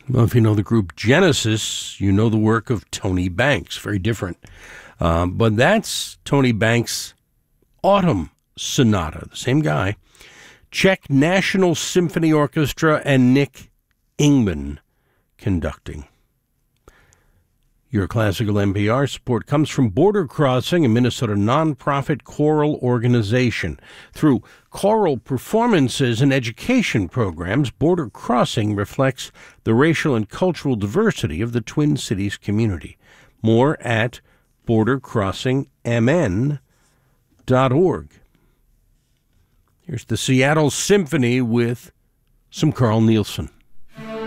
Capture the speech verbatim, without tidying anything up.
Well, if you know the group Genesis, you know the work of Tony Banks. Very different. Um, but that's Tony Banks' Autumn Sonata, the same guy. Czech National Symphony Orchestra and Nick Ingman conducting. Your Classical N P R support comes from Border Crossing, a Minnesota nonprofit choral organization. Through choral performances and education programs, Border Crossing reflects the racial and cultural diversity of the Twin Cities community. More at border crossing m n dot org. Here's the Seattle Symphony with some Carl Nielsen.